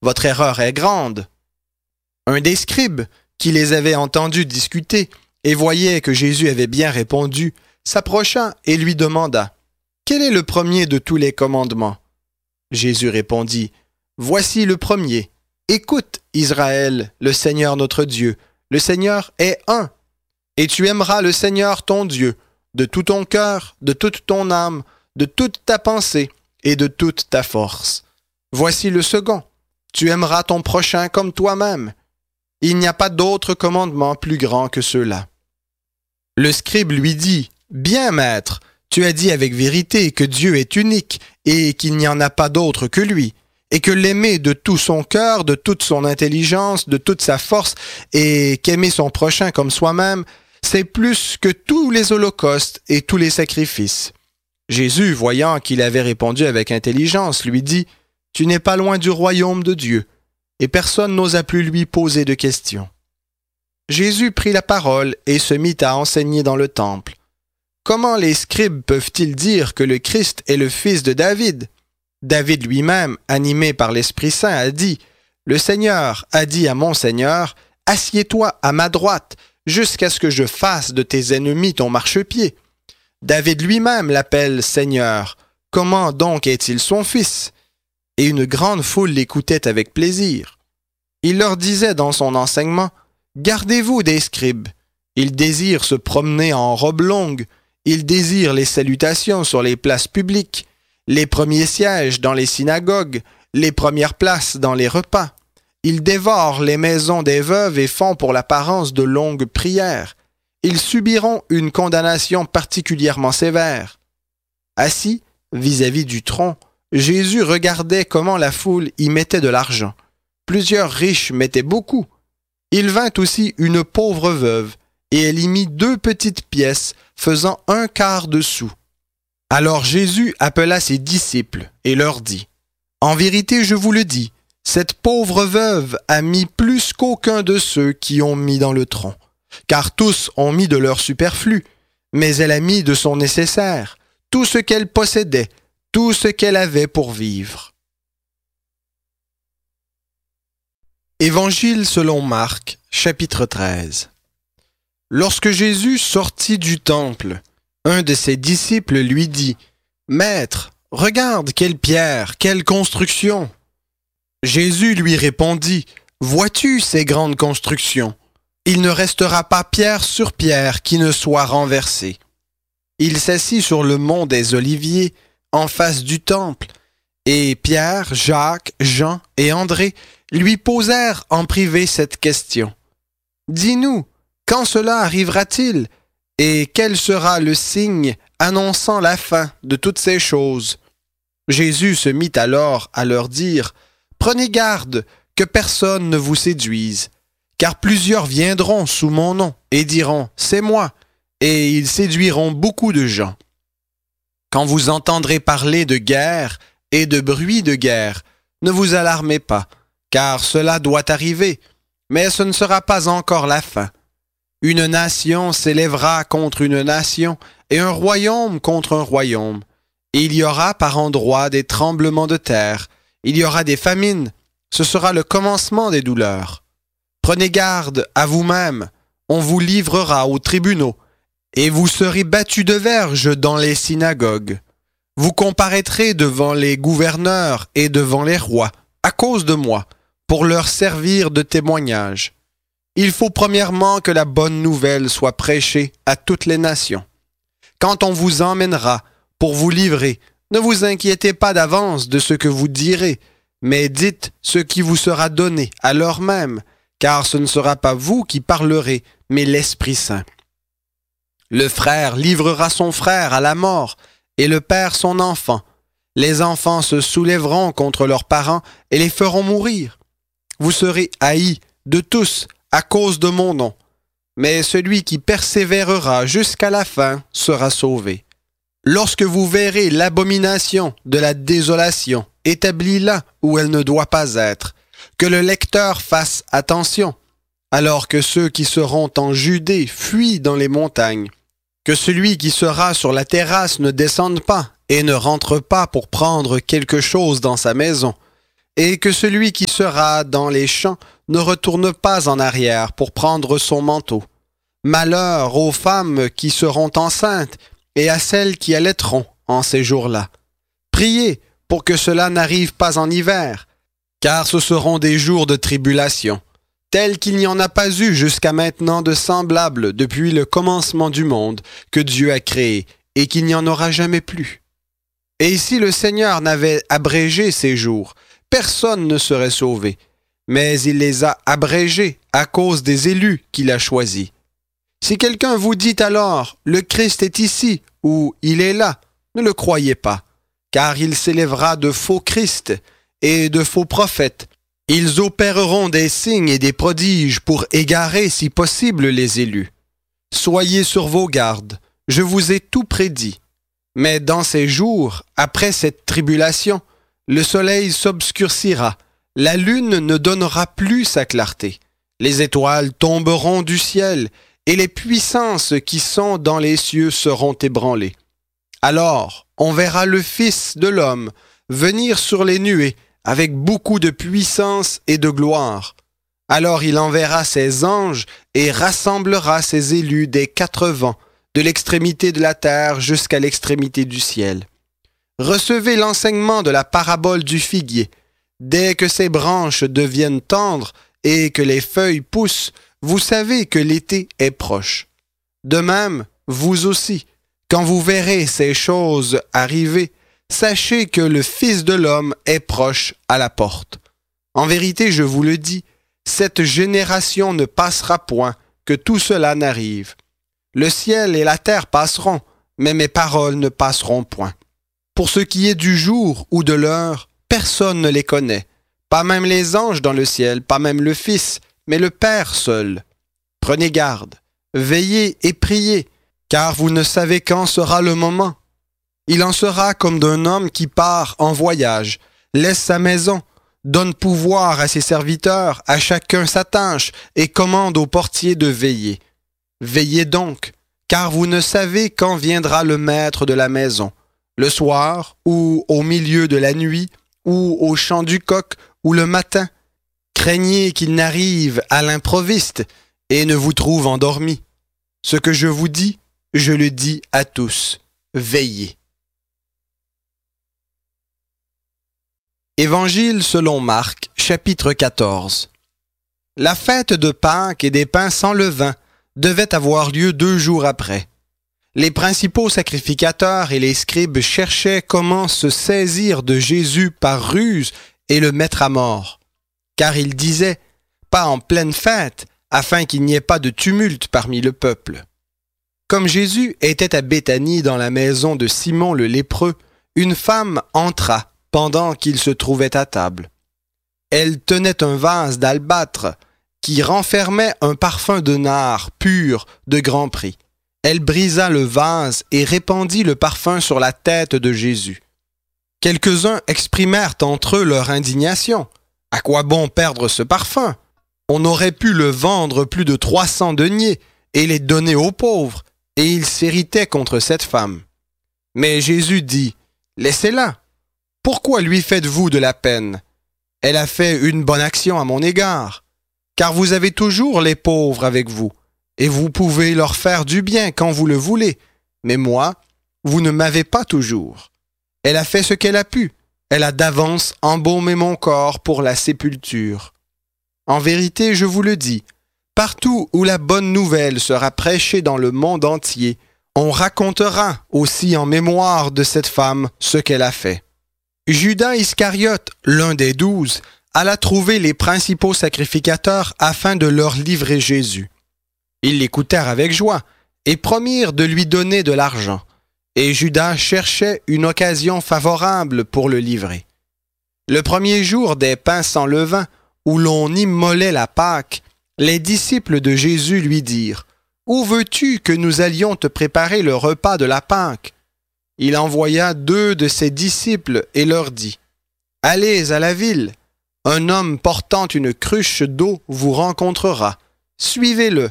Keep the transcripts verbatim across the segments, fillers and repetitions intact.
votre erreur est grande. » Un des scribes, qui les avait entendus discuter et voyait que Jésus avait bien répondu, s'approcha et lui demanda « Quel est le premier de tous les commandements ?» Jésus répondit « Voici le premier. Écoute, Israël, le Seigneur notre Dieu. Le Seigneur est un. Et tu aimeras le Seigneur ton Dieu, de tout ton cœur, de toute ton âme, de toute ta pensée et de toute ta force. Voici le second. Tu aimeras ton prochain comme toi-même. Il n'y a pas d'autre commandement plus grand que ceux-là. » Le scribe lui dit « Bien, maître, tu as dit avec vérité que Dieu est unique et qu'il n'y en a pas d'autre que lui, et que l'aimer de tout son cœur, de toute son intelligence, de toute sa force, et qu'aimer son prochain comme soi-même, c'est plus que tous les holocaustes et tous les sacrifices. » Jésus, voyant qu'il avait répondu avec intelligence, lui dit « Tu n'es pas loin du royaume de Dieu. » Et personne n'osa plus lui poser de questions. Jésus prit la parole et se mit à enseigner dans le temple. Comment les scribes peuvent-ils dire que le Christ est le fils de David? David lui-même, animé par l'Esprit Saint, a dit « Le Seigneur a dit à mon Seigneur, assieds-toi à ma droite, jusqu'à ce que je fasse de tes ennemis ton marchepied. » David lui-même l'appelle Seigneur. Comment donc est-il son fils? Et une grande foule l'écoutait avec plaisir. Il leur disait dans son enseignement, « Gardez-vous des scribes. Ils désirent se promener en robe longue. Ils désirent les salutations sur les places publiques, les premiers sièges dans les synagogues, les premières places dans les repas. Ils dévorent les maisons des veuves et font pour l'apparence de longues prières. Ils subiront une condamnation particulièrement sévère. » Assis vis-à-vis du tronc, Jésus regardait comment la foule y mettait de l'argent. Plusieurs riches mettaient beaucoup. Il vint aussi une pauvre veuve, et elle y mit deux petites pièces, faisant un quart de sou. Alors Jésus appela ses disciples et leur dit, « En vérité, je vous le dis, cette pauvre veuve a mis plus qu'aucun de ceux qui ont mis dans le tronc, car tous ont mis de leur superflu, mais elle a mis de son nécessaire, tout ce qu'elle possédait, tout ce qu'elle avait pour vivre. » Évangile selon Marc, chapitre treize. Lorsque Jésus sortit du temple, un de ses disciples lui dit, « Maître, regarde quelle pierre, quelle construction !» Jésus lui répondit, « Vois-tu ces grandes constructions? Il ne restera pas pierre sur pierre qui ne soit renversée. » Il s'assit sur le mont des Oliviers, en face du temple, et Pierre, Jacques, Jean et André lui posèrent en privé cette question. « Dis-nous, quand cela arrivera-t-il, et quel sera le signe annonçant la fin de toutes ces choses? » Jésus se mit alors à leur dire, « Prenez garde que personne ne vous séduise, car plusieurs viendront sous mon nom et diront, c'est moi, et ils séduiront beaucoup de gens. Quand vous entendrez parler de guerre et de bruit de guerre, ne vous alarmez pas, car cela doit arriver, mais ce ne sera pas encore la fin. Une nation s'élèvera contre une nation et un royaume contre un royaume. Et il y aura par endroits des tremblements de terre, il y aura des famines, ce sera le commencement des douleurs. Prenez garde à vous-même, on vous livrera aux tribunaux, et vous serez battus de verges dans les synagogues. Vous comparaîtrez devant les gouverneurs et devant les rois, à cause de moi, pour leur servir de témoignage. Il faut premièrement que la bonne nouvelle soit prêchée à toutes les nations. Quand on vous emmènera pour vous livrer, ne vous inquiétez pas d'avance de ce que vous direz, mais dites ce qui vous sera donné à l'heure même, car ce ne sera pas vous qui parlerez, mais l'Esprit Saint. Le frère livrera son frère à la mort, et le père son enfant. Les enfants se soulèveront contre leurs parents et les feront mourir. Vous serez haïs de tous à cause de mon nom, mais celui qui persévérera jusqu'à la fin sera sauvé. Lorsque vous verrez l'abomination de la désolation établie là où elle ne doit pas être, que le lecteur fasse attention, alors que ceux qui seront en Judée fuient dans les montagnes, que celui qui sera sur la terrasse ne descende pas et ne rentre pas pour prendre quelque chose dans sa maison, et que celui qui sera dans les champs ne retourne pas en arrière pour prendre son manteau. Malheur aux femmes qui seront enceintes et à celles qui allaiteront en ces jours-là. Priez pour que cela n'arrive pas en hiver, car ce seront des jours de tribulation, tels qu'il n'y en a pas eu jusqu'à maintenant de semblables depuis le commencement du monde que Dieu a créé, et qu'il n'y en aura jamais plus. Et si le Seigneur n'avait abrégé ces jours, personne ne serait sauvé, mais il les a abrégés à cause des élus qu'il a choisis. Si quelqu'un vous dit alors « Le Christ est ici » ou « Il est là », ne le croyez pas, car il s'élèvera de faux Christ et de faux prophètes. Ils opéreront des signes et des prodiges pour égarer, si possible, les élus. Soyez sur vos gardes, je vous ai tout prédit. Mais dans ces jours, après cette tribulation, le soleil s'obscurcira, la lune ne donnera plus sa clarté, les étoiles tomberont du ciel, et les puissances qui sont dans les cieux seront ébranlées. Alors, on verra le Fils de l'homme venir sur les nuées avec beaucoup de puissance et de gloire. Alors il enverra ses anges et rassemblera ses élus des quatre vents, de l'extrémité de la terre jusqu'à l'extrémité du ciel. Recevez l'enseignement de la parabole du figuier. Dès que ses branches deviennent tendres et que les feuilles poussent, vous savez que l'été est proche. De même, vous aussi, quand vous verrez ces choses arriver, sachez que le Fils de l'homme est proche à la porte. En vérité, je vous le dis, cette génération ne passera point que tout cela n'arrive. Le ciel et la terre passeront, mais mes paroles ne passeront point. Pour ce qui est du jour ou de l'heure, personne ne les connaît, pas même les anges dans le ciel, pas même le Fils, mais le Père seul. Prenez garde, veillez et priez, car vous ne savez quand sera le moment. Il en sera comme d'un homme qui part en voyage, laisse sa maison, donne pouvoir à ses serviteurs, à chacun sa tâche, et commande au portier de veiller. Veillez donc, car vous ne savez quand viendra le maître de la maison, le soir, ou au milieu de la nuit, ou au chant du coq, ou le matin. Craignez qu'il n'arrive à l'improviste et ne vous trouve endormi. Ce que je vous dis, je le dis à tous. Veillez. Évangile selon Marc, chapitre quatorze. La fête de Pâques et des pains sans levain devait avoir lieu deux jours après. Les principaux sacrificateurs et les scribes cherchaient comment se saisir de Jésus par ruse et le mettre à mort. Car ils disaient, pas en pleine fête, afin qu'il n'y ait pas de tumulte parmi le peuple. Comme Jésus était à Béthanie dans la maison de Simon le lépreux, une femme entra pendant qu'il se trouvait à table. Elle tenait un vase d'albâtre qui renfermait un parfum de nard pur de grand prix. Elle brisa le vase et répandit le parfum sur la tête de Jésus. Quelques-uns exprimèrent entre eux leur indignation. À quoi bon perdre ce parfum? On aurait pu le vendre plus de trois cents deniers et les donner aux pauvres, et ils s'irritaient contre cette femme. Mais Jésus dit, « Laissez-la. Pourquoi lui faites-vous de la peine? Elle a fait une bonne action à mon égard, car vous avez toujours les pauvres avec vous, et vous pouvez leur faire du bien quand vous le voulez, mais moi, vous ne m'avez pas toujours. Elle a fait ce qu'elle a pu. Elle a d'avance embaumé mon corps pour la sépulture. En vérité, je vous le dis, partout où la bonne nouvelle sera prêchée dans le monde entier, on racontera aussi en mémoire de cette femme ce qu'elle a fait. » Judas Iscariote, l'un des douze, alla trouver les principaux sacrificateurs afin de leur livrer Jésus. Ils l'écoutèrent avec joie et promirent de lui donner de l'argent. Et Judas cherchait une occasion favorable pour le livrer. Le premier jour des pains sans levain, où l'on immolait la Pâque, les disciples de Jésus lui dirent, « Où veux-tu que nous allions te préparer le repas de la Pâque? » Il envoya deux de ses disciples et leur dit, « Allez à la ville, un homme portant une cruche d'eau vous rencontrera, suivez-le.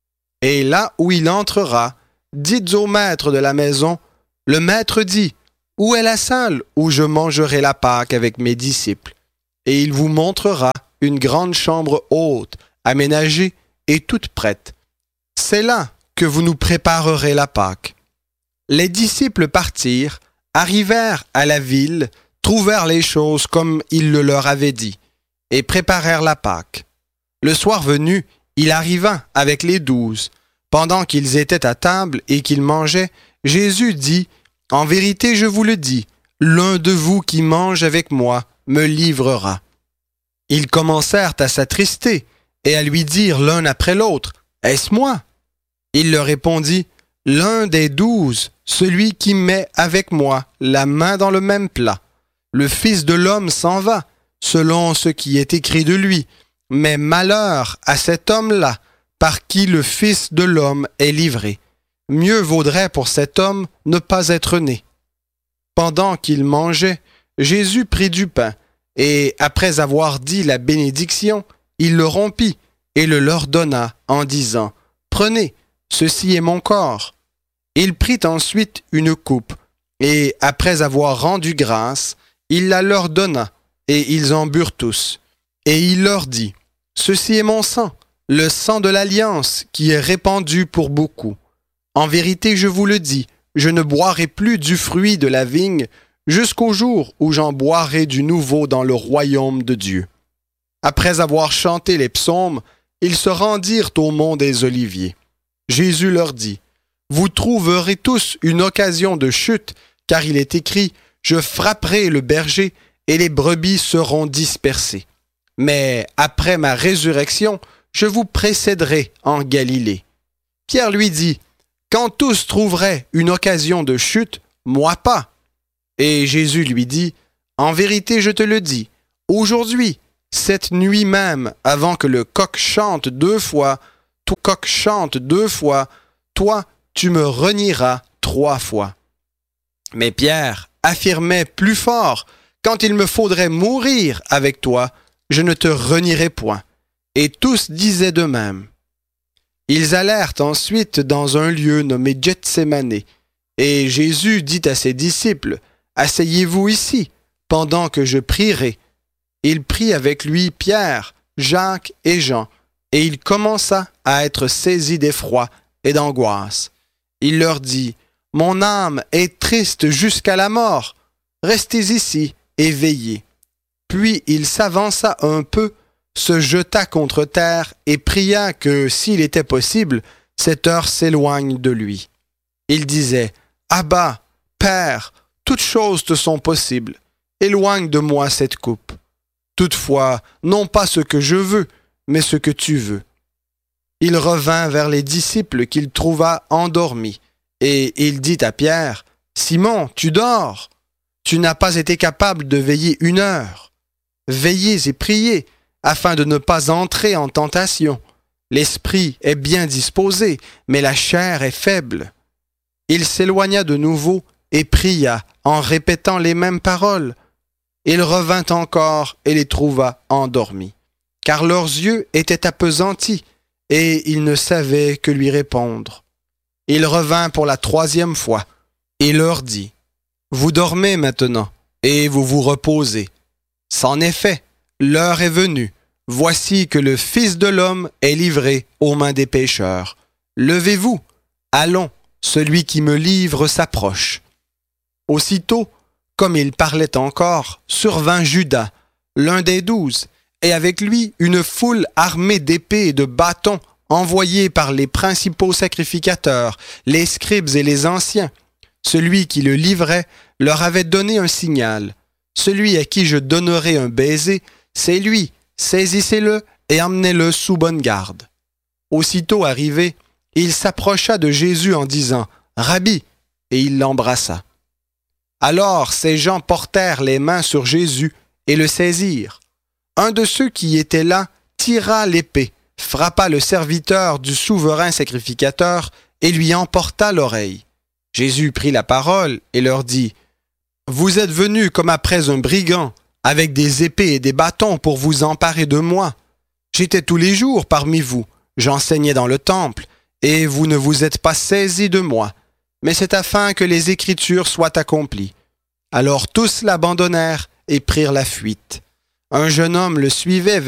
Et là où il entrera, dites au maître de la maison, le maître dit, où est la salle où je mangerai la Pâque avec mes disciples? et il vous montrera une grande chambre haute, aménagée et toute prête. C'est là que vous nous préparerez la Pâque. » Les disciples partirent, arrivèrent à la ville, trouvèrent les choses comme il le leur avait dit, et préparèrent la Pâque. Le soir venu, il arriva avec les douze. Pendant qu'ils étaient à table et qu'ils mangeaient, Jésus dit, « En vérité, je vous le dis, l'un de vous qui mange avec moi me livrera. » Ils commencèrent à s'attrister et à lui dire l'un après l'autre, « Est-ce moi? » Il leur répondit, « L'un des douze, celui qui met avec moi la main dans le même plat. Le Fils de l'homme s'en va, selon ce qui est écrit de lui, mais malheur à cet homme-là, par qui le Fils de l'homme est livré. Mieux vaudrait pour cet homme ne pas être né. » Pendant qu'ils mangeaient, Jésus prit du pain, et après avoir dit la bénédiction, il le rompit et le leur donna en disant, « Prenez, ceci est mon corps. » Il prit ensuite une coupe, et après avoir rendu grâce, il la leur donna, et ils en burent tous. Et il leur dit, « Ceci est mon sang, le sang de l'alliance qui est répandu pour beaucoup. En vérité, je vous le dis, je ne boirai plus du fruit de la vigne jusqu'au jour où j'en boirai du nouveau dans le royaume de Dieu. » Après avoir chanté les psaumes, ils se rendirent au mont des Oliviers. Jésus leur dit, « Vous trouverez tous une occasion de chute, car il est écrit, « Je frapperai le berger et les brebis seront dispersées. » Mais après ma résurrection, je vous précéderai en Galilée. Pierre lui dit, « Quand tous trouveraient une occasion de chute, moi pas. » Et Jésus lui dit, « En vérité, je te le dis, aujourd'hui, cette nuit même, avant que le coq chante deux fois, ton coq chante deux fois, toi, tu me renieras trois fois. » Mais Pierre affirmait plus fort, « Quand il me faudrait mourir avec toi, je ne te renierai point. » Et tous disaient de même. Ils allèrent ensuite dans un lieu nommé Gethsémané, et Jésus dit à ses disciples, « Asseyez-vous ici, pendant que je prierai. » Il prit avec lui Pierre, Jacques et Jean, et il commença à être saisi d'effroi et d'angoisse. Il leur dit, « Mon âme est triste jusqu'à la mort. Restez ici et veillez. » Puis il s'avança un peu, se jeta contre terre et pria que, s'il était possible, cette heure s'éloigne de lui. Il disait, « Abba, Père, toutes choses te sont possibles. Éloigne de moi cette coupe. Toutefois, non pas ce que je veux, mais ce que tu veux. » Il revint vers les disciples qu'il trouva endormis, et il dit à Pierre, « Simon, tu dors? Tu n'as pas été capable de veiller une heure. Veillez et priez, afin de ne pas entrer en tentation. L'esprit est bien disposé, mais la chair est faible. » Il s'éloigna de nouveau et pria en répétant les mêmes paroles. Il revint encore et les trouva endormis, car leurs yeux étaient appesantis, et ils ne savaient que lui répondre. Il revint pour la troisième fois, et leur dit, « Vous dormez maintenant, et vous vous reposez. C'en est fait, l'heure est venue. Voici que le Fils de l'homme est livré aux mains des pécheurs. Levez-vous, allons, celui qui me livre s'approche. » Aussitôt, comme il parlait encore, survint Judas, l'un des douze, et avec lui une foule armée d'épées et de bâtons envoyés par les principaux sacrificateurs, les scribes et les anciens. Celui qui le livrait leur avait donné un signal. « Celui à qui je donnerai un baiser, c'est lui, saisissez-le et emmenez-le sous bonne garde. » Aussitôt arrivé, il s'approcha de Jésus en disant « Rabbi » et il l'embrassa. Alors ces gens portèrent les mains sur Jésus et le saisirent. Un de ceux qui étaient là tira l'épée, frappa le serviteur du souverain sacrificateur et lui emporta l'oreille. Jésus prit la parole et leur dit, « Vous êtes venus comme après un brigand, avec des épées et des bâtons pour vous emparer de moi. J'étais tous les jours parmi vous, j'enseignais dans le temple, et vous ne vous êtes pas saisis de moi, mais c'est afin que les Écritures soient accomplies. » Alors tous l'abandonnèrent et prirent la fuite. Un jeune homme le suivait